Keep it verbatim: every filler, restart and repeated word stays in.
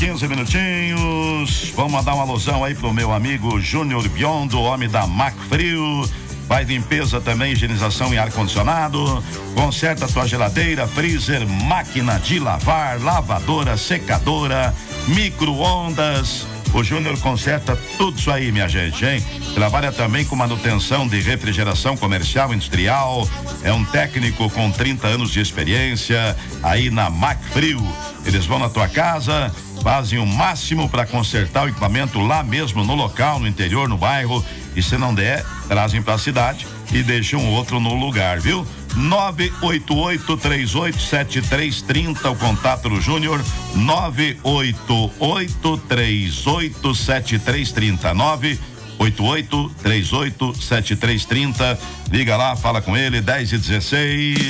quinze minutinhos. Vamos mandar uma alusão aí pro meu amigo Júnior Biondo, homem da Macfrio. Faz limpeza também, higienização e ar-condicionado. Conserta tua geladeira, freezer, máquina de lavar, lavadora, secadora, micro-ondas. O Júnior conserta tudo isso aí, minha gente, hein? Trabalha também com manutenção de refrigeração comercial e industrial. É um técnico com trinta anos de experiência aí na Macfrio. Eles vão na tua casa, fazem o máximo para consertar o equipamento lá mesmo no local, no interior, no bairro. E se não der, trazem para a cidade e deixam outro no lugar, viu? nove oito oito, três oito sete três três zero, o contato do Júnior, nove oito oito, três oito sete três três zero, nove oito oito, três oito sete três três zero. Liga lá, fala com ele, dez e dezesseis.